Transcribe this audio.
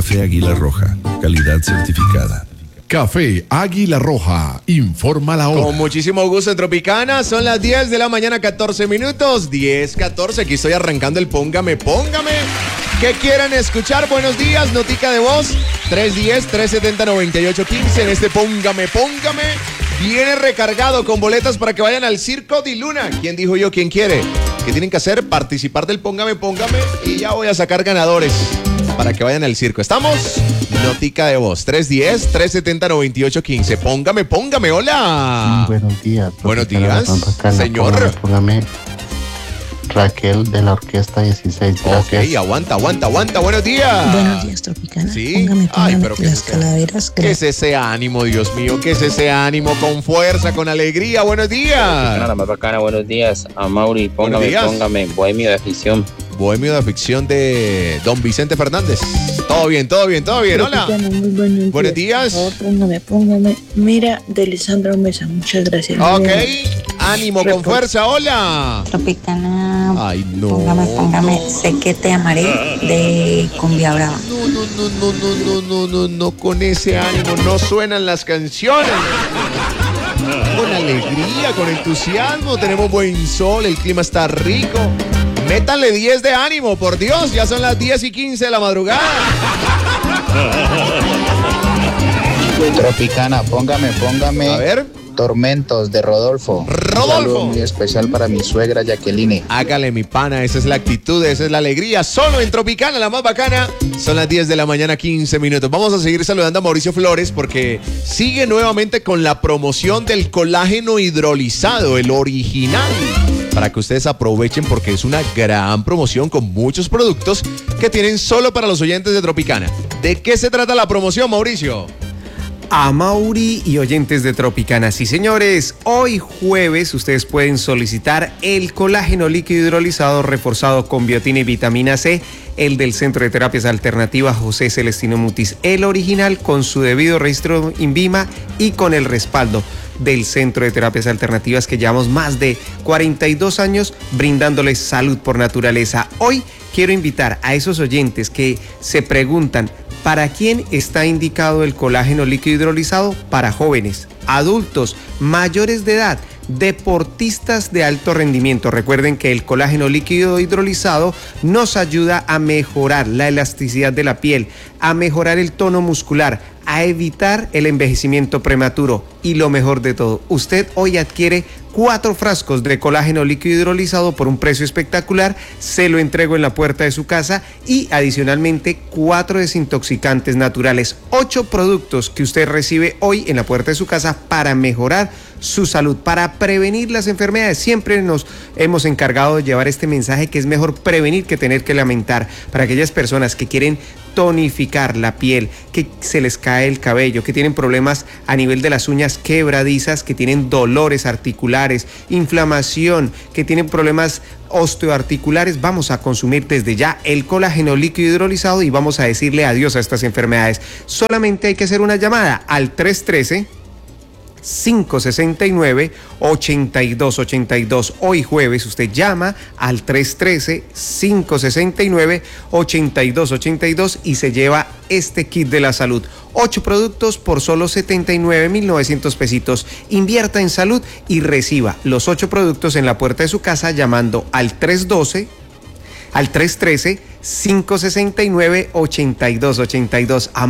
Café Águila Roja, calidad certificada. Café Águila Roja, informa la hora. Con muchísimo gusto en Tropicana, son las 10 de la mañana, 14 minutos, 10:14, aquí estoy arrancando el Póngame. ¿Qué quieren escuchar? Buenos días, notica de voz, 310-370-9815, en este Póngame. Viene recargado con boletas para que vayan al Circo di Luna. ¿Quién dijo yo? ¿Quién quiere? ¿Qué tienen que hacer? Participar del Póngame y ya voy a sacar ganadores para que vayan al circo. ¿Estamos? Notica de voz, 310-370-9815. Póngame, hola. Buenos días. Buenos días, señor. Póngame Raquel de la Orquesta 16. Gracias. Ok, aguanta. Buenos días. Buenos días, Tropicana. Sí. Póngame pero ¿qué las calaveras. ¿Qué es ese ánimo, Dios mío? ¿Qué es ese ánimo? Con fuerza, con alegría. Buenos días. La más bacana, buenos días. A Mauri, póngame. Bohemio de afición. Bohemio de afición de Don Vicente Fernández. Todo bien. Hola. Muy buenos días. Por favor, póngame. Mira, de Lisandro Mesa. Muchas gracias. Ok. Ánimo, con fuerza. Hola. Tropicana. Ay, no. Póngame. Sé que te amaré de Cumbia Brava. No, con ese ánimo no suenan las canciones. Con alegría, con entusiasmo, tenemos buen sol, el clima está rico. Métanle 10 de ánimo, por Dios, ya son las 10:15 de la madrugada. Tropicana, póngame. A ver. Tormentos de Rodolfo. Un saludo muy especial para mi suegra Jacqueline. Hágale, mi pana, esa es la actitud, esa es la alegría. Solo en Tropicana, la más bacana. Son las 10 de la mañana, 15 minutos. Vamos a seguir saludando a Mauricio Flores porque sigue nuevamente con la promoción del colágeno hidrolizado, el original. Para que ustedes aprovechen porque es una gran promoción con muchos productos que tienen solo para los oyentes de Tropicana. ¿De qué se trata la promoción, Mauricio? A Mauri y oyentes de Tropicana, sí señores, hoy jueves ustedes pueden solicitar el colágeno líquido hidrolizado reforzado con biotina y vitamina C, el del Centro de Terapias Alternativas José Celestino Mutis, el original con su debido registro INVIMA y con el respaldo del Centro de Terapias Alternativas que llevamos más de 42 años brindándoles salud por naturaleza. Hoy quiero invitar a esos oyentes que se preguntan ¿para quién está indicado el colágeno líquido hidrolizado? Para jóvenes, adultos, mayores de edad, deportistas de alto rendimiento. Recuerden que el colágeno líquido hidrolizado nos ayuda a mejorar la elasticidad de la piel, a mejorar el tono muscular, a evitar el envejecimiento prematuro y lo mejor de todo, usted hoy adquiere 4 frascos de colágeno líquido hidrolizado por un precio espectacular, se lo entrego en la puerta de su casa y adicionalmente 4 desintoxicantes naturales, 8 productos que usted recibe hoy en la puerta de su casa para mejorar su salud, para prevenir las enfermedades. Siempre nos hemos encargado de llevar este mensaje que es mejor prevenir que tener que lamentar, para aquellas personas que quieren tonificar la piel, que se les cae el cabello, que tienen problemas a nivel de las uñas quebradizas, que tienen dolores articulares, inflamación, que tienen problemas osteoarticulares. Vamos a consumir desde ya el colágeno líquido hidrolizado y vamos a decirle adiós a estas enfermedades. Solamente hay que hacer una llamada al 313-569-8282. Hoy jueves usted llama al 313-569-8282 y se lleva este kit de la salud. 8 productos por solo 79,900 pesitos. Invierta en salud y reciba los 8 productos en la puerta de su casa llamando al 313-569-8282.